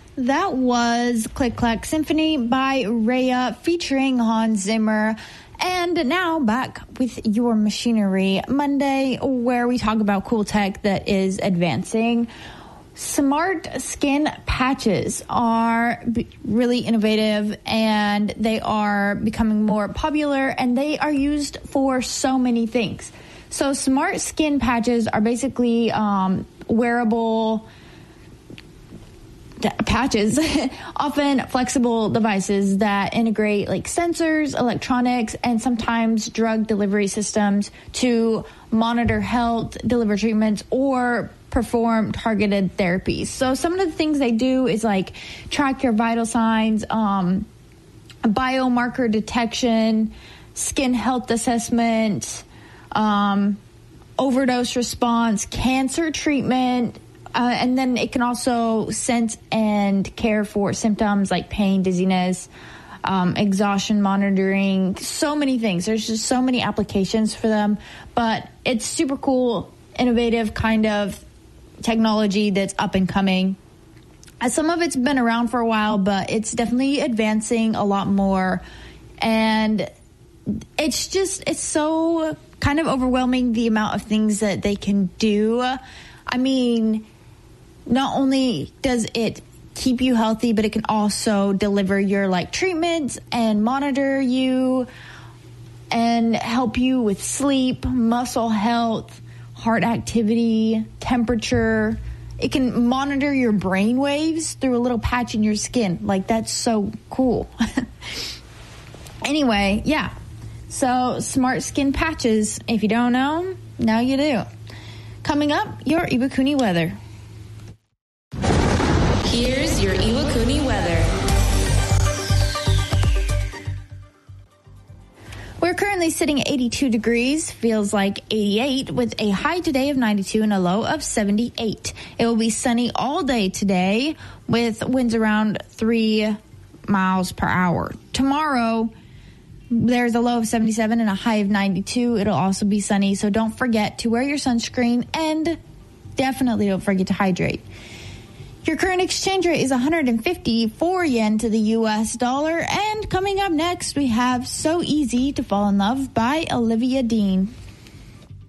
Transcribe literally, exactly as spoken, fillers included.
That was Click Clack Symphony by Rhea featuring Hans Zimmer. And now back with your Machinery Monday, where we talk about cool tech that is advancing. Smart skin patches are b- really innovative, and they are becoming more popular, and they are used for so many things. So smart skin patches are basically um, wearable patches, often flexible devices that integrate like sensors, electronics, and sometimes drug delivery systems to monitor health, deliver treatments, or perform targeted therapies. So some of the things they do is like track your vital signs, um, biomarker detection, skin health assessment, um, overdose response, cancer treatment, Uh, and then it can also sense and care for symptoms like pain, dizziness, um, exhaustion monitoring, so many things. There's just so many applications for them. But it's super cool, innovative kind of technology that's up and coming. Uh, some of it's been around for a while, but it's definitely advancing a lot more. And it's just, it's so kind of overwhelming, the amount of things that they can do. I mean, not only does it keep you healthy, but it can also deliver your like treatments and monitor you and help you with sleep, muscle health, heart activity, temperature. It can monitor your brain waves through a little patch in your skin. Like, that's so cool. Anyway, yeah. So smart skin patches, if you don't know, now you do. Coming up, your Iwakuni weather. Here's your Iwakuni weather. We're currently sitting at eighty-two degrees, feels like eighty-eight, with a high today of ninety-two and a low of seventy-eight. It will be sunny all day today with winds around three miles per hour. Tomorrow, there's a low of seventy-seven and a high of ninety-two. It'll also be sunny, so don't forget to wear your sunscreen and definitely don't forget to hydrate. Your current exchange rate is one hundred fifty-four yen to the U S dollar. And coming up next, we have So Easy to Fall in Love by Olivia Dean.